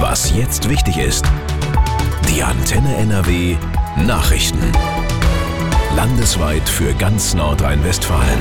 Was jetzt wichtig ist. Die Antenne NRW Nachrichten. Landesweit für ganz Nordrhein-Westfalen.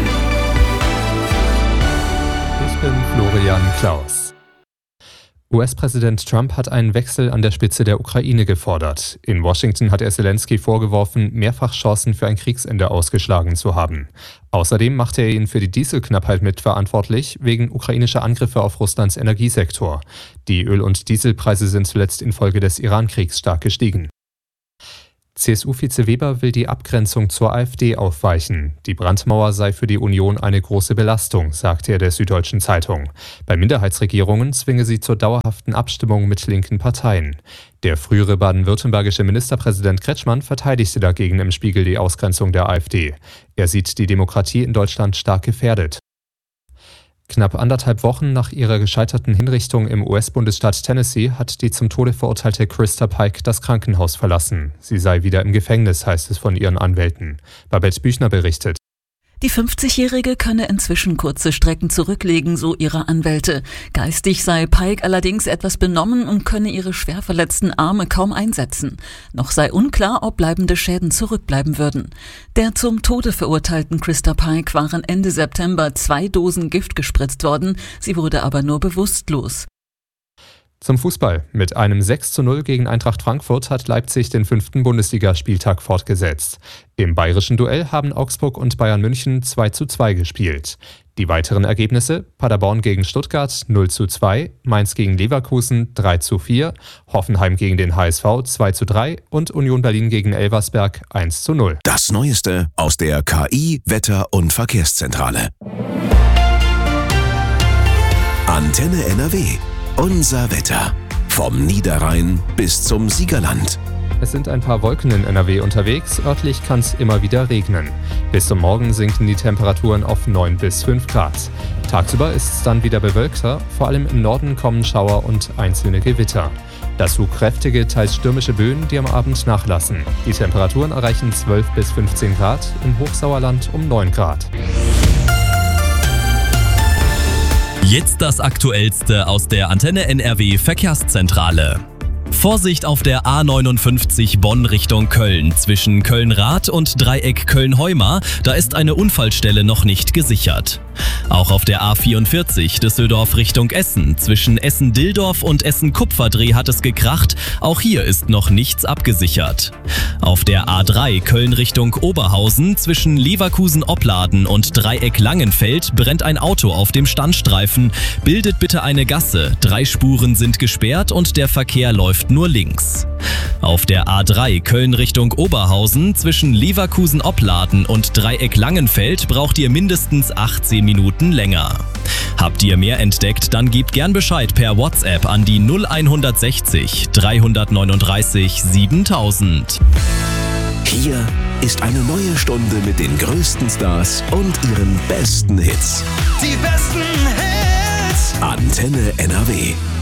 Ich bin Florian Klaus. US-Präsident Trump hat einen Wechsel an der Spitze der Ukraine gefordert. In Washington hat er Zelensky vorgeworfen, mehrfach Chancen für ein Kriegsende ausgeschlagen zu haben. Außerdem machte er ihn für die Dieselknappheit mitverantwortlich, wegen ukrainischer Angriffe auf Russlands Energiesektor. Die Öl- und Dieselpreise sind zuletzt infolge des Iran-Kriegs stark gestiegen. CSU-Vize Weber will die Abgrenzung zur AfD aufweichen. Die Brandmauer sei für die Union eine große Belastung, sagte er der Süddeutschen Zeitung. Bei Minderheitsregierungen zwinge sie zur dauerhaften Abstimmung mit linken Parteien. Der frühere baden-württembergische Ministerpräsident Kretschmann verteidigte dagegen im Spiegel die Ausgrenzung der AfD. Er sieht die Demokratie in Deutschland stark gefährdet. Knapp 1,5 Wochen nach ihrer gescheiterten Hinrichtung im US-Bundesstaat Tennessee hat die zum Tode verurteilte Christa Pike das Krankenhaus verlassen. Sie sei wieder im Gefängnis, heißt es von ihren Anwälten. Babette Büchner berichtet. Die 50-Jährige könne inzwischen kurze Strecken zurücklegen, so ihre Anwälte. Geistig sei Pike allerdings etwas benommen und könne ihre schwer verletzten Arme kaum einsetzen. Noch sei unklar, ob bleibende Schäden zurückbleiben würden. Der zum Tode verurteilten Christa Pike waren Ende September 2 Dosen Gift gespritzt worden. Sie wurde aber nur bewusstlos. Zum Fußball. Mit einem 6:0 gegen Eintracht Frankfurt hat Leipzig den 5. Bundesligaspieltag fortgesetzt. Im bayerischen Duell haben Augsburg und Bayern München 2:2 gespielt. Die weiteren Ergebnisse: Paderborn gegen Stuttgart 0:2, Mainz gegen Leverkusen 3:4, Hoffenheim gegen den HSV 2:3 und Union Berlin gegen Elversberg 1:0. Das Neueste aus der KI, Wetter- und Verkehrszentrale. Antenne NRW. Unser Wetter. Vom Niederrhein bis zum Siegerland. Es sind ein paar Wolken in NRW unterwegs, örtlich kann es immer wieder regnen. Bis zum Morgen sinken die Temperaturen auf 9 bis 5 Grad. Tagsüber ist es dann wieder bewölkter, vor allem im Norden kommen Schauer und einzelne Gewitter. Dazu kräftige, teils stürmische Böen, die am Abend nachlassen. Die Temperaturen erreichen 12 bis 15 Grad, im Hochsauerland um 9 Grad. Jetzt das Aktuellste aus der Antenne NRW Verkehrszentrale. Vorsicht auf der A59 Bonn Richtung Köln. Zwischen Köln-Rath und Dreieck Köln-Heumar, da ist eine Unfallstelle noch nicht gesichert. Auch auf der A44 Düsseldorf Richtung Essen. Zwischen Essen-Dildorf und Essen-Kupferdreh hat es gekracht. Auch hier ist noch nichts abgesichert. Auf der A3 Köln Richtung Oberhausen. Zwischen Leverkusen-Opladen und Dreieck Langenfeld brennt ein Auto auf dem Standstreifen. Bildet bitte eine Gasse. 3 Spuren sind gesperrt und der Verkehr läuft nur links. Auf der A3 Köln Richtung Oberhausen zwischen Leverkusen-Opladen und Dreieck Langenfeld braucht ihr mindestens 18 Minuten länger. Habt ihr mehr entdeckt, dann gebt gern Bescheid per WhatsApp an die 0160 339 7000. Hier ist eine neue Stunde mit den größten Stars und ihren besten Hits. Die besten Hits. Antenne NRW.